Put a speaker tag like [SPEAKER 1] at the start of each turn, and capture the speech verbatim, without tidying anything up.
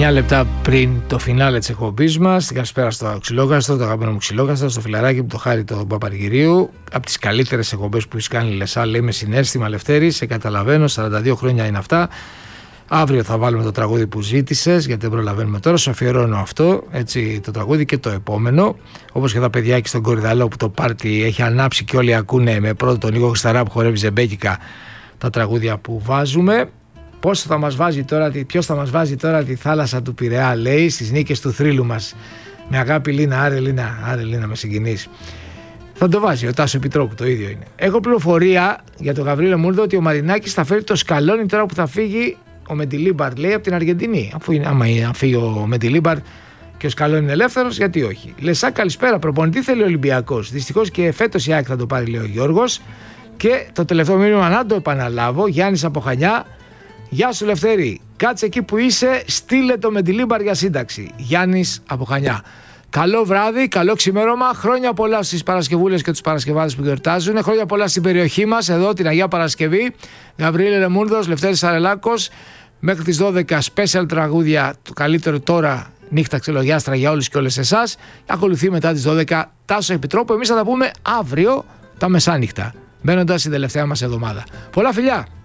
[SPEAKER 1] εννιά λεπτά πριν το φινάλε της εκπομπής μας. Καλησπέρα στο Ξυλόκαστρο, το αγαπημένο μου Ξυλόκαστρο, στο φιλαράκι μου, το Χάρη το Παπαργυρίου. Από τις καλύτερες εκπομπές που έχει κάνει η Λεσά, λέει με συναίσθημα Λευτέρη. Σε καταλαβαίνω, σαράντα δύο χρόνια είναι αυτά. Αύριο θα βάλουμε το τραγούδι που ζήτησες, γιατί δεν προλαβαίνουμε τώρα. Σου αφιερώνω αυτό, έτσι, το τραγούδι και το επόμενο. Όπως και τα παιδιά εκεί στον Κορυδαλό που το πάρτι έχει ανάψει και όλοι ακούνε με πρώτο τον Νίκο Χρισταρά που χορεύει ζεμπέκικα τα τραγούδια που βάζουμε. Πώς θα μας βάζει τώρα, ποιος θα μας βάζει τώρα τη θάλασσα του Πειραιά, λέει, στις νίκες του θρύλου μας. Με αγάπη Λίνα, άρε Λίνα, άρε Λίνα, με συγκινείς. Θα το βάζει ο Τάσο Επιτρόπου, το ίδιο είναι. Έχω πληροφορία για τον Γαβρίλο Μούρδο ότι ο Μαρινάκης θα φέρει το σκαλόνι τώρα που θα φύγει ο Μεντιλίμπαρ, λέει, από την Αργεντινή. Αφού είναι, άμα είναι, αν φύγει ο Μεντιλίμπαρ και ο σκαλόνι είναι ελεύθερος, γιατί όχι. Λεσά, καλησπέρα. Προπονητή θέλει ο Ολυμπιακός. Δυστυχώς και φέτος η ΑΕΚ θα το πάρει, λέει ο Γιώργος. Και το τελευταίο μήνυμα να το επαναλάβω. Γιάννης από Χανιά. Γεια σου Λευτέρη, κάτσε εκεί που είσαι, στείλε το Μεντιλίμπαρ για σύνταξη. Γιάννης από Χανιά. Καλό βράδυ, καλό ξημέρωμα, χρόνια πολλά στις Παρασκευούλες και τους Παρασκευάδες που γιορτάζουν. Χρόνια πολλά στην περιοχή μας, εδώ την Αγία Παρασκευή. Γαβρίλε Ρεμούρδος, Λευτέρης Σαρελάκος. Μέχρι τις δώδεκα special τραγούδια, το καλύτερο τώρα, νύχτα ξελογιάστρα για όλους και όλες εσάς. Ακολουθεί μετά τις δώδεκα Τάσο Επιτρόπου. Εμείς θα τα πούμε αύριο τα μεσάνυχτα, μπαίνοντας στην τελευταία μας εβδομάδα. Πολλά φιλιά!